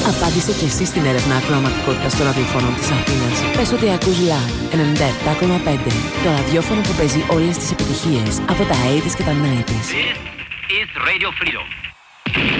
Απάντησε και εσύ στην έρευνα ακροαματικότητας των ραδιοφώνων της Αθήνας. Πες ότι ακούς Live 97,5. Το ραδιόφωνο που παίζει όλες τις επιτυχίες από τα 80's και τα 90's. This is Radio Freedom.